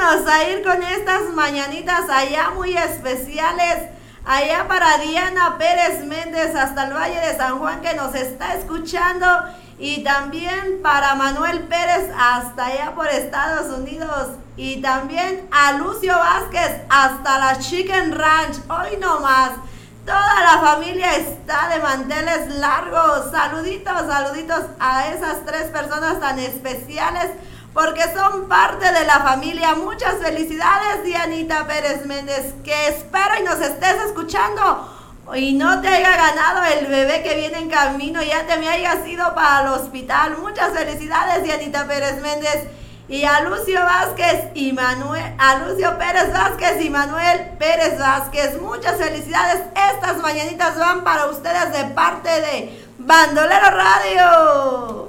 vámonos a ir con estas mañanitas allá muy especiales. Allá para Diana Pérez Méndez hasta el Valle de San Juan que nos está escuchando. Y también para Manuel Pérez hasta allá por Estados Unidos. Y también a Lucio Vázquez hasta la Chicken Ranch. Hoy nomás. Toda la familia está de manteles largos. Saluditos, saluditos a esas tres personas tan especiales porque son parte de la familia. Muchas felicidades, Dianita Pérez Méndez, que espero y nos estés escuchando y no te haya ganado el bebé que viene en camino, ya te me hayas ido para el hospital. Muchas felicidades, Dianita Pérez Méndez. Y a Lucio Vázquez y Manuel, a Lucio Pérez Vázquez y Manuel Pérez Vázquez, muchas felicidades. Estas mañanitas van para ustedes de parte de Bandolero Radio.